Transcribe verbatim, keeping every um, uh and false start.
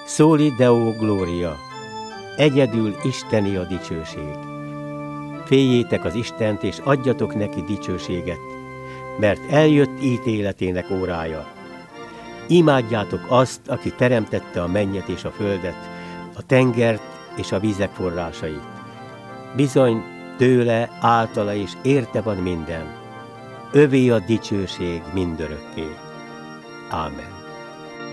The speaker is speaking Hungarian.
Soli Deo Gloria, egyedül isteni a dicsőség. Féljétek az Istent, és adjatok neki dicsőséget, mert eljött ítéletének órája. Imádjátok azt, aki teremtette a mennyet és a földet, a tengert és a vizek forrásait. Bizony tőle, általa és érte van minden. Övé a dicsőség mindörökké. Ámen.